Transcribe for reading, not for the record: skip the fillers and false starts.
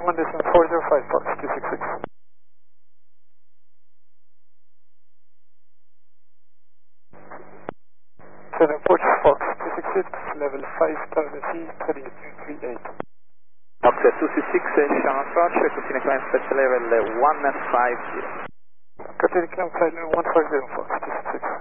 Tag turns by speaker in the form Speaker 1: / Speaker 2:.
Speaker 1: 1.405 Fox 266. Southern approach Fox 266, level 5000 feet, 3238.
Speaker 2: Fox 266, Sharm approach, continue climb flight level 150.
Speaker 1: Continue climb flight level 150 Fox 266.